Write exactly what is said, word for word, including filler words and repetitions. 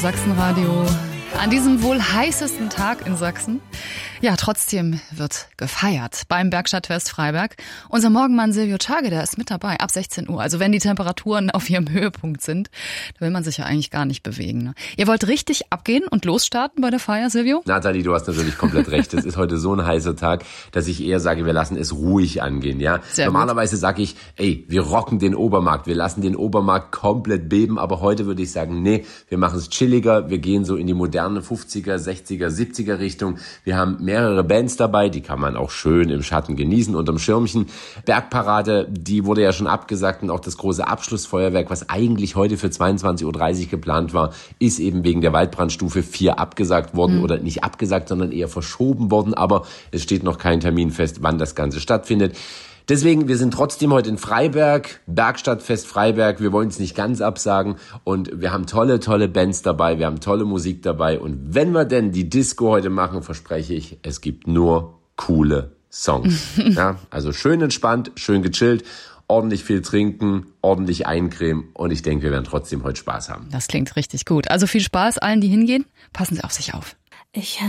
Sachsenradio. An diesem wohl heißesten Tag in Sachsen. Ja, trotzdem wird gefeiert beim Bergstadtfest Freiberg. Unser Morgenmann Silvio Tschage, der ist mit dabei ab sechzehn Uhr. Also wenn die Temperaturen auf ihrem Höhepunkt sind, da will man sich ja eigentlich gar nicht bewegen. Ne? Ihr wollt richtig abgehen und losstarten bei der Feier, Silvio? Nathalie, du hast natürlich komplett recht. Es ist heute so ein heißer Tag, dass ich eher sage, wir lassen es ruhig angehen. Ja, Sehr Normalerweise sage ich, ey, wir rocken den Obermarkt. Wir lassen den Obermarkt komplett beben. Aber heute würde ich sagen, nee, wir machen es chilliger. Wir gehen so in die moderne fünfziger, sechziger, siebziger Richtung. Wir haben mehrere Bands dabei, die kann man auch schön im Schatten genießen, unterm Schirmchen. Bergparade, die wurde ja schon abgesagt und auch das große Abschlussfeuerwerk, was eigentlich heute für zweiundzwanzig Uhr dreißig geplant war, ist eben wegen der Waldbrandstufe vier abgesagt worden mhm. oder nicht abgesagt, sondern eher verschoben worden, aber es steht noch kein Termin fest, wann das Ganze stattfindet. Deswegen, wir sind trotzdem heute in Freiberg, Bergstadtfest Freiberg. Wir wollen es nicht ganz absagen und wir haben tolle, tolle Bands dabei, wir haben tolle Musik dabei. Und wenn wir denn die Disco heute machen, verspreche ich, es gibt nur coole Songs. Ja, also schön entspannt, schön gechillt, ordentlich viel trinken, ordentlich eincremen und ich denke, wir werden trotzdem heute Spaß haben. Das klingt richtig gut. Also viel Spaß allen, die hingehen. Passen Sie auf sich auf. Ich